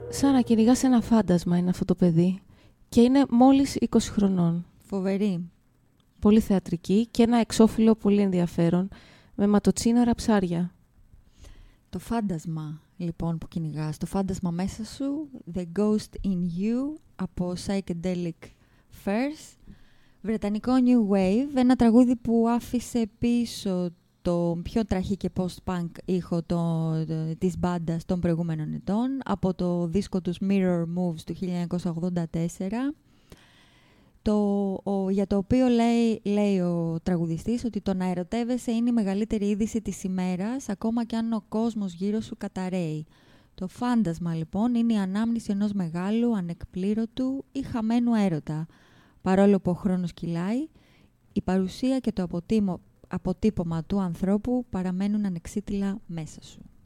Σαν να κυνηγάς ένα φάντασμα είναι αυτό το παιδί και είναι μόλις 20 χρονών. Φοβερή. Πολύ θεατρική και ένα εξώφυλλο πολύ ενδιαφέρον με ματοτσίνορα ψάρια. Το φάντασμα λοιπόν που κυνηγάς, το φάντασμα μέσα σου, The Ghost in You από Psychedelic Furs, βρετανικό New Wave, ένα τραγούδι που άφησε πίσω το πιο τραχή και post-punk ήχο της μπάντας των προηγούμενων ετών από το δίσκο τους Mirror Moves του 1984, για το οποίο λέει ο τραγουδιστής ότι το να ερωτεύεσαι είναι η μεγαλύτερη είδηση της ημέρας, ακόμα και αν ο κόσμος γύρω σου καταραίει. Το φάντασμα λοιπόν είναι η ανάμνηση ενός μεγάλου, ανεκπλήρωτου ή χαμένου έρωτα. Παρόλο που ο χρόνος κυλάει, η παρουσία και το αποτύπωμα του ανθρώπου παραμένουν ανεξίτηλα μέσα σου.